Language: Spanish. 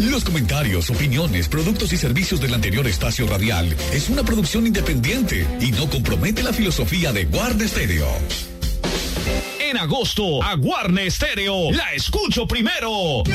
Los comentarios, opiniones, productos y servicios del anterior espacio radial es una producción independiente y no compromete la filosofía de Guardia Estéreo. En agosto, a Guardia Estéreo la escucho primero.